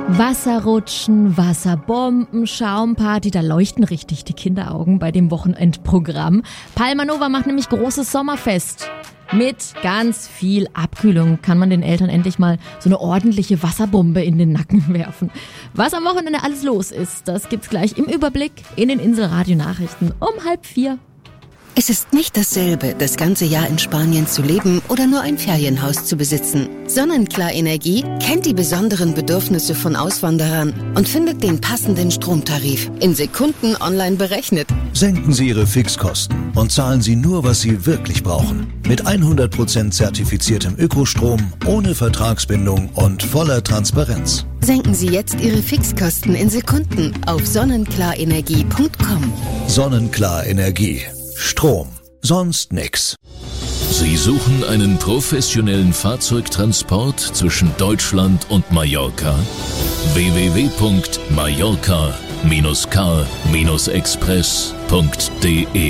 Wasserrutschen, Wasserbomben, Schaumparty, da leuchten richtig die Kinderaugen bei dem Wochenendprogramm. Palma Nova macht nämlich großes Sommerfest. Mit ganz viel Abkühlung kann man den Eltern endlich mal so eine ordentliche Wasserbombe in den Nacken werfen. Was am Wochenende alles los ist, das gibt's gleich im Überblick in den Inselradio-Nachrichten um 3:30. Es ist nicht dasselbe, das ganze Jahr in Spanien zu leben oder nur ein Ferienhaus zu besitzen. Sonnenklar Energie kennt die besonderen Bedürfnisse von Auswanderern und findet den passenden Stromtarif in Sekunden online berechnet. Senken Sie Ihre Fixkosten und zahlen Sie nur, was Sie wirklich brauchen. Mit 100% zertifiziertem Ökostrom, ohne Vertragsbindung und voller Transparenz. Senken Sie jetzt Ihre Fixkosten in Sekunden auf sonnenklarenergie.com. Sonnenklar Energie. Strom. Sonst nix. Sie suchen einen professionellen Fahrzeugtransport zwischen Deutschland und Mallorca? www.mallorca-car-express.de.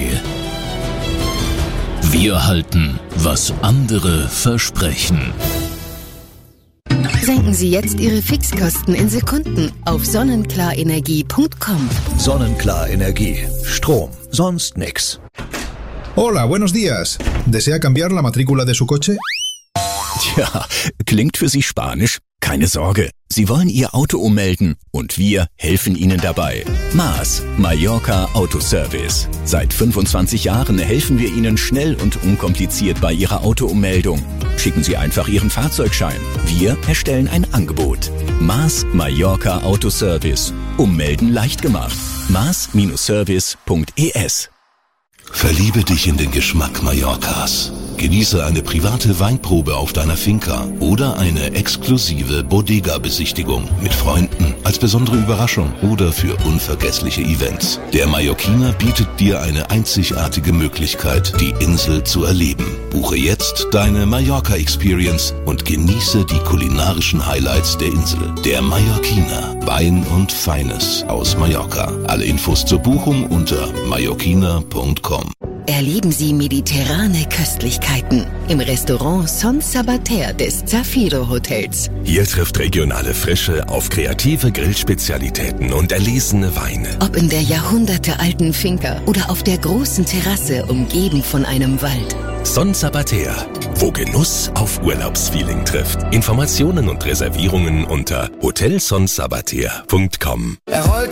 Wir halten, was andere versprechen. Senken Sie jetzt Ihre Fixkosten in Sekunden auf sonnenklarenergie.com. Sonnenklar Energie. Strom. Sonst nix. Hola, buenos días. ¿Desea cambiar la matrícula de su coche? Tja, klingt für Sie Spanisch? Keine Sorge, Sie wollen Ihr Auto ummelden und wir helfen Ihnen dabei. MAS, Mallorca Autoservice. Seit 25 Jahren helfen wir Ihnen schnell und unkompliziert bei Ihrer Autoummeldung. Schicken Sie einfach Ihren Fahrzeugschein. Wir erstellen ein Angebot. MAS, Mallorca Autoservice. Ummelden leicht gemacht. mas-service.es. Verliebe dich in den Geschmack Mallorcas. Genieße eine private Weinprobe auf deiner Finca oder eine exklusive Bodega-Besichtigung mit Freunden als besondere Überraschung oder für unvergessliche Events. Der Mallorquiner bietet dir eine einzigartige Möglichkeit, die Insel zu erleben. Buche jetzt deine Mallorca-Experience und genieße die kulinarischen Highlights der Insel. Der Mallorquiner. Wein und Feines aus Mallorca. Alle Infos zur Buchung unter mallorquiner.com. Erleben Sie mediterrane Köstlichkeiten im Restaurant Son Sabater des Zafiro Hotels. Hier trifft regionale Frische auf kreative Grillspezialitäten und erlesene Weine. Ob in der jahrhundertealten Finca oder auf der großen Terrasse umgeben von einem Wald. Son Sabater, wo Genuss auf Urlaubsfeeling trifft. Informationen und Reservierungen unter hotelsonsabater.com. Erfolg